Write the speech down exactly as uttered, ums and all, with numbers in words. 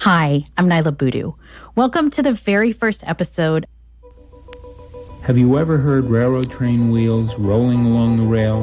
Hi, I'm Nyla Boodoo. Welcome to the very first episode. Have you ever heard railroad train wheels rolling along the rail